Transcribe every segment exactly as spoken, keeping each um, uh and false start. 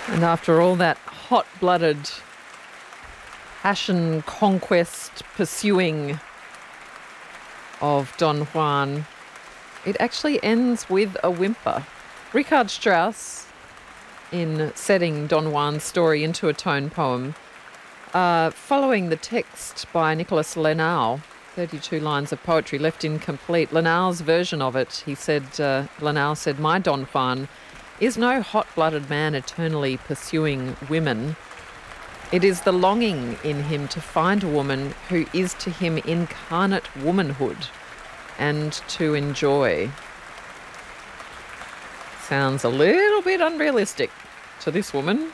And after all that hot-blooded passion, conquest, pursuing of Don Juan, it actually ends with a whimper. Richard Strauss, in setting Don Juan's story into a tone poem, uh, following the text by Nicholas Lenau, thirty-two lines of poetry left incomplete. Lenau's version of it, he said, uh, Lenau said, "My Don Juan is no hot-blooded man eternally pursuing women. It is the longing in him to find a woman who is to him incarnate womanhood and to enjoy." Sounds a little bit unrealistic to this woman.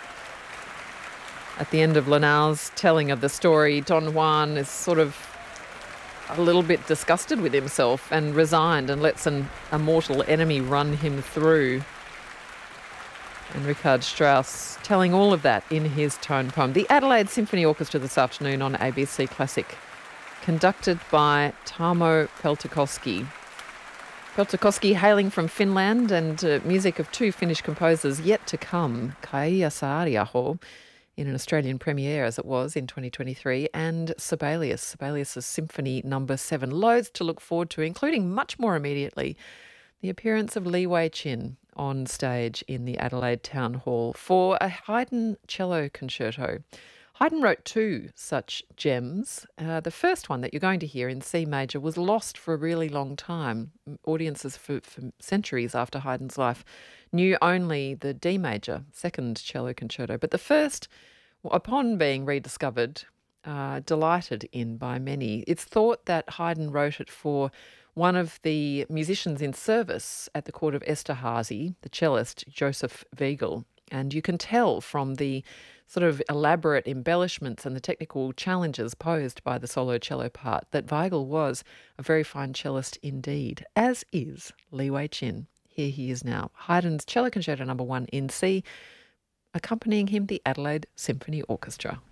At the end of Lenau's telling of the story, Don Juan is sort of a little bit disgusted with himself and resigned and lets an, a mortal enemy run him through. And Richard Strauss telling all of that in his tone poem. The Adelaide Symphony Orchestra this afternoon on A B C Classic, conducted by Tarmo Peltokoski. Peltokoski hailing from Finland, and uh, music of two Finnish composers yet to come, Kaija Saariaho, in an Australian premiere as it was in twenty twenty-three, and Sibelius, Sibelius' Symphony Number Seven. Loads to look forward to, including much more immediately the appearance of Li Wei Chin on stage in the Adelaide Town Hall for a Haydn cello concerto. Haydn wrote two such gems. Uh, the first one that you're going to hear in C major was lost for a really long time. Audiences for, for centuries after Haydn's life knew only the D major, second cello concerto. But the first, upon being rediscovered, uh, delighted in by many. It's thought that Haydn wrote it for one of the musicians in service at the court of Esterhazy, the cellist Joseph Wiegel. And you can tell from the sort of elaborate embellishments and the technical challenges posed by the solo cello part that Wiegel was a very fine cellist indeed, as is Li Wei Chin. Here he is now. Haydn's Cello Concerto Number One in C, accompanying him the Adelaide Symphony Orchestra.